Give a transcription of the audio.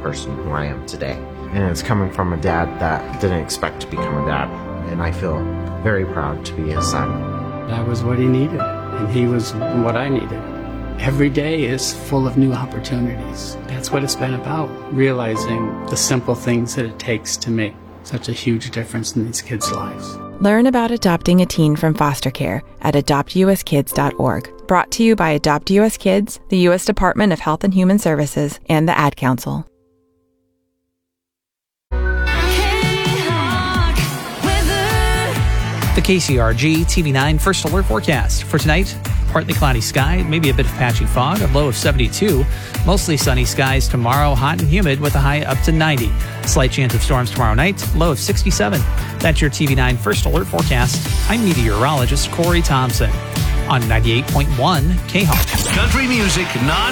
person who I am today. And it's coming from a dad that didn't expect to become a dad. And I feel very proud to be his son. I was what he needed, and he was what I needed. Every day is full of new opportunities. That's what it's been about, realizing the simple things that it takes to make such a huge difference in these kids' lives. Learn about adopting a teen from foster care at adoptuskids.org. Brought to you by Adopt U.S. Kids, the U.S. Department of Health and Human Services, and the Ad Council. The KCRG TV9 First Alert Forecast. For tonight, partly cloudy sky, maybe a bit of patchy fog, a low of 72. Mostly sunny skies tomorrow, hot and humid with a high up to 90. Slight chance of storms tomorrow night, low of 67. That's your TV9 First Alert Forecast. I'm meteorologist Corey Thompson on 98.1 KHOP. Country music,